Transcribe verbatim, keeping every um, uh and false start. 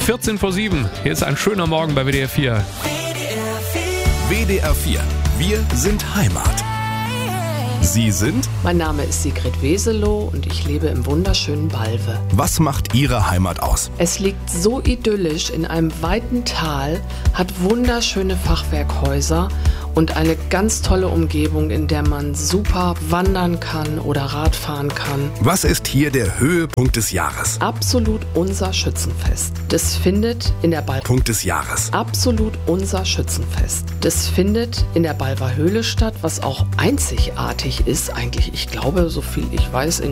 vierzehn vor sieben. Hier ist ein schöner Morgen bei W D R vier. W D R vier. Wir sind Heimat. Sie sind? Mein Name ist Sigrid Weselow und ich lebe im wunderschönen Balve. Was macht Ihre Heimat aus? Es liegt so idyllisch in einem weiten Tal, hat wunderschöne Fachwerkhäuser und eine ganz tolle Umgebung, in der man super wandern kann oder Radfahren kann. Was ist hier der Höhepunkt des Jahres? Absolut unser Schützenfest. Das findet in der Bal- Punkt des Jahres. Absolut unser Schützenfest. Das findet in der Balver Höhle statt, was auch einzigartig ist. Eigentlich, ich glaube, so viel ich weiß, in